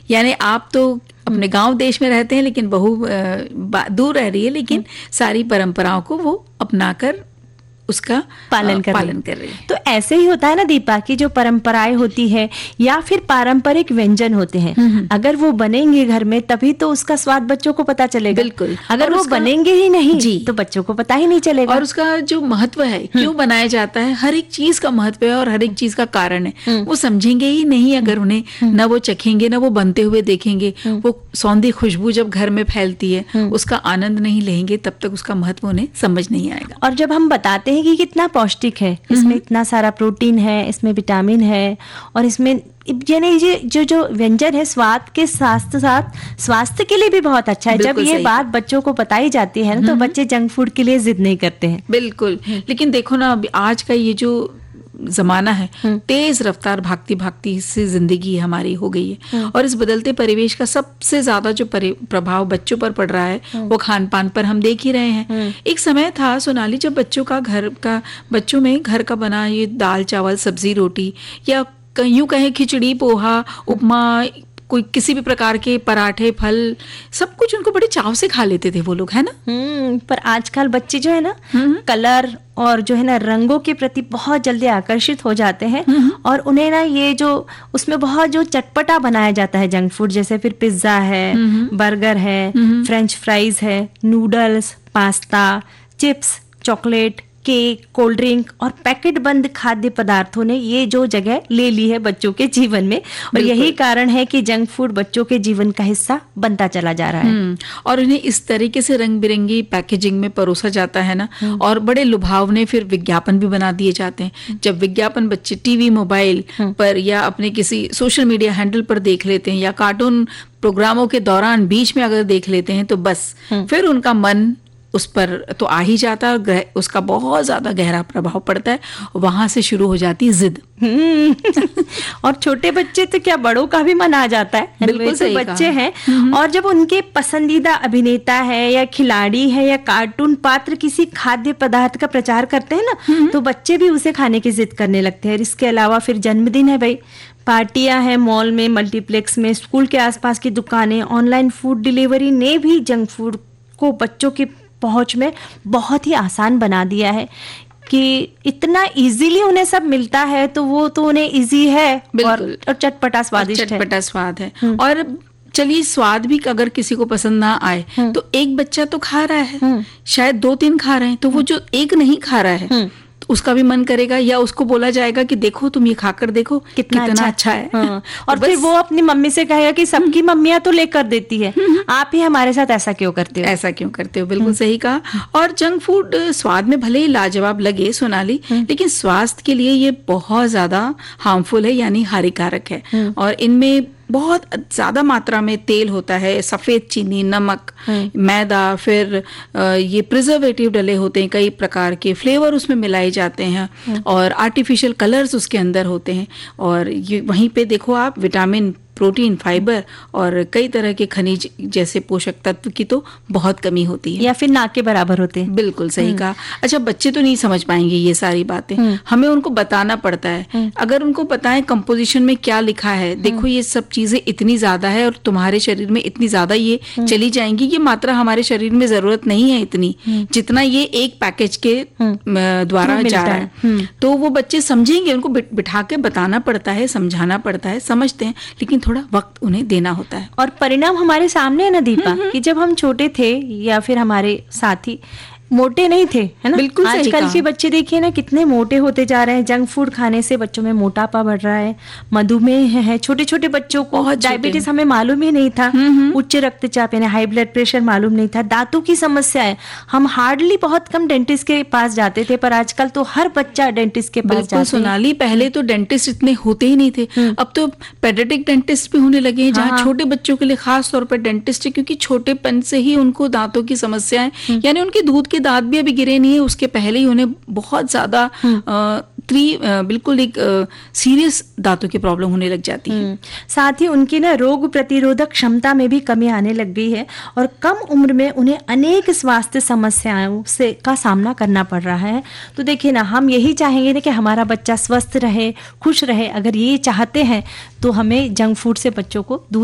यानी आप तो अपने गांव देश में रहते हैं, लेकिन बहू दूर रह रही है, लेकिन सारी परंपराओं को वो अपनाकर उसका पालन कर रही है। तो ऐसे ही होता है ना दीपा, की जो परंपराएं होती है या फिर पारंपरिक व्यंजन होते हैं, अगर वो बनेंगे घर में तभी तो उसका स्वाद बच्चों को पता चलेगा। बिल्कुल। अगर वो बनेंगे ही नहीं तो बच्चों को पता ही नहीं चलेगा। और उसका जो महत्व है, क्यों बनाया जाता है, हर एक चीज का महत्व है और हर एक चीज का कारण है, वो समझेंगे ही नहीं अगर उन्हें न वो चखेंगे, न वो बनते हुए देखेंगे। वो सौंधी खुशबू जब घर में फैलती है, उसका आनंद नहीं लेंगे, तब तक उसका महत्व उन्हें समझ नहीं आएगा। और जब हम बताते कि कितना पौष्टिक है, इसमें इतना सारा प्रोटीन है, इसमें विटामिन है, और इसमें यानी ये जो व्यंजन है स्वाद के साथ साथ स्वास्थ्य के लिए भी बहुत अच्छा है। जब ये बात बच्चों को बताई जाती है ना, तो बच्चे जंक फूड के लिए जिद नहीं करते हैं। बिल्कुल। लेकिन देखो ना, अभी आज का ये जो जमाना है, तेज रफ्तार भागती से जिंदगी हमारी हो गई है, और इस बदलते परिवेश का सबसे ज्यादा जो प्रभाव बच्चों पर पड़ रहा है, वो खान पान पर हम देख ही रहे हैं। एक समय था सोनाली, जब बच्चों में घर का बना ये दाल चावल सब्जी रोटी, या यूं कहें खिचड़ी पोहा उपमा, कोई किसी भी प्रकार के पराठे फल, सब कुछ उनको बड़े चाव से खा लेते थे वो लोग, है ना। पर आजकल बच्चे जो है ना, कलर और जो है ना रंगों के प्रति बहुत जल्दी आकर्षित हो जाते हैं, और उन्हें ना ये जो उसमें बहुत जो चटपटा बनाया जाता है जंक फूड, जैसे फिर पिज्जा है, बर्गर है, फ्रेंच फ्राइज है, noodles, pasta, chips, chocolate, cake, cold drink और पैकेट बंद खाद्य पदार्थों ने ये जो जगह ले ली है बच्चों के जीवन में, और यही कारण है कि जंक फूड बच्चों के जीवन का हिस्सा बनता चला जा रहा है। और इन्हें इस तरीके से रंग बिरंगी पैकेजिंग में परोसा जाता है ना, और बड़े लुभावने फिर विज्ञापन भी बना दिए जाते हैं। जब विज्ञापन बच्चे टीवी मोबाइल पर या अपने किसी सोशल मीडिया हैंडल पर देख लेते हैं, या कार्टून प्रोग्रामों के दौरान बीच में अगर देख लेते हैं, तो बस फिर उनका मन उस पर तो आ ही जाता है, और उसका बहुत ज्यादा गहरा प्रभाव पड़ता है। वहां से शुरू हो जाती है जिद। और छोटे बच्चे तो क्या, बड़ों का भी मन आ जाता है। बिल्कुल सही बच्चे हैं, और जब उनके पसंदीदा अभिनेता है या खिलाड़ी है या कार्टून पात्र किसी खाद्य पदार्थ का प्रचार करते हैं ना, तो बच्चे भी उसे खाने की जिद करने लगते हैं। इसके अलावा फिर जन्मदिन है भाई, पार्टियां हैं मॉल में, मल्टीप्लेक्स में, स्कूल के आसपास की दुकानें, ऑनलाइन फूड डिलीवरी ने भी जंक फूड को बच्चों की पहुंच में बहुत ही आसान बना दिया है, कि इतना इजीली उन्हें सब मिलता है, तो वो तो उन्हें इजी है और चटपटा स्वाद है। और चलिए, स्वाद भी अगर किसी को पसंद ना आए, तो एक बच्चा तो खा रहा है, शायद 2-3 खा रहे हैं, तो वो जो एक नहीं खा रहा है, उसका भी मन करेगा, या उसको बोला जाएगा कि देखो तुम ये खाकर देखो कितना अच्छा है। और फिर वो अपनी मम्मी से कहेगा कि सबकी मम्मियां तो लेकर देती है, आप ही हमारे साथ ऐसा क्यों करते हो। बिल्कुल सही कहा। और जंक फूड स्वाद में भले ही लाजवाब लगे सोनाली, लेकिन स्वास्थ्य के लिए ये बहुत ज्यादा हार्मफुल है, यानी हानिकारक है। और इनमें बहुत ज्यादा मात्रा में तेल होता है, सफेद चीनी, नमक, मैदा, फिर ये प्रिजर्वेटिव डले होते हैं, कई प्रकार के फ्लेवर उसमें मिलाए जाते हैं, और आर्टिफिशियल कलर्स उसके अंदर होते हैं। और ये वहीं पे देखो आप, विटामिन, प्रोटीन, फाइबर और कई तरह के खनिज जैसे पोषक तत्व की तो बहुत कमी होती है, या फिर ना के बराबर होते हैं। बिल्कुल सही कहा। अच्छा, बच्चे तो नहीं समझ पाएंगे ये सारी बातें, हमें उनको बताना पड़ता है। अगर उनको बताएं कंपोजिशन में क्या लिखा है, देखो ये सब चीजें इतनी ज्यादा है और तुम्हारे शरीर में इतनी ज्यादा ये चली जाएंगी, ये मात्रा हमारे शरीर में जरूरत नहीं है इतनी, जितना ये एक पैकेज के द्वारा जा रहा है। तो वो बच्चे समझेंगे, उनको बिठा के बताना पड़ता है, समझाना पड़ता है, समझते हैं, लेकिन थोड़ा वक्त उन्हें देना होता है। और परिणाम हमारे सामने है ना दीपा, कि जब हम छोटे थे या फिर हमारे साथी मोटे नहीं थे, है ना। बिल्कुल आजकल के बच्चे देखिए ना कितने मोटे होते जा रहे हैं। जंक फूड खाने से बच्चों में मोटापा बढ़ रहा है, मधुमेह है, छोटे छोटे बच्चों को डायबिटीज हमें मालूम ही नहीं था, उच्च रक्तचाप यानी हाई ब्लड प्रेशर मालूम नहीं था, दांतों की समस्या है। हम हार्डली बहुत कम डेंटिस्ट के पास जाते थे, पर आजकल तो हर बच्चा डेंटिस्ट के पास जाता है। सोनाली, पहले तो डेंटिस्ट इतने होते ही नहीं थे, अब तो पेडियाट्रिक डेंटिस्ट भी होने लगे हैं, जहाँ छोटे बच्चों के लिए खास तौर पर डेंटिस्ट है, क्योंकि छोटेपन से ही उनको दांतों की समस्याएं, यानी उनके दूध दांत भी अभी गिरे नहीं है, उसके पहले ही उन्हें बहुत ज्यादा बिल्कुल एक सीरियस दांतों की प्रॉब्लम होने लग जाती है। साथ ही उनकी ना रोग प्रतिरोधक क्षमता में भी कमी आने लग गई है, और कम उम्र में उन्हें अनेक स्वास्थ्य समस्याओं से का सामना करना पड़ रहा है। तो देखिए ना, हम यही चाहेंगे ना कि हमारा बच्चा स्वस्थ रहे, खुश रहे। अगर ये चाहते हैं तो हमें जंक फूड से बच्चों को दूर